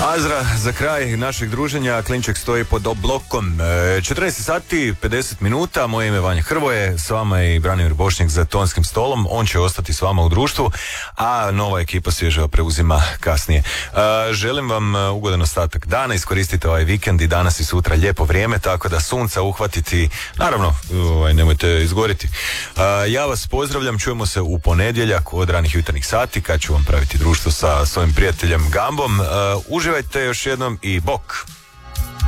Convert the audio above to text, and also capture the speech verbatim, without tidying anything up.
Azra, za kraj našeg druženja, Klinček stoji pod blokom. četrnaest sati, pedeset minuta, moje ime Vanja Hrvoje, s vama je i Branimir Bošnjak za tonskim stolom, on će ostati s vama u društvu, a nova ekipa svježeva preuzima kasnije. Želim vam ugodan ostatak dana, iskoristite ovaj vikend i danas i sutra lijepo vrijeme, tako da sunca uhvatiti, naravno, ovaj, nemojte izgoriti. Ja vas pozdravljam, čujemo se u ponedjeljak od ranih jutarnjih sati, kad ću vam praviti društvo sa svojim prijateljem Gambom. Uživajte još jednom i bok!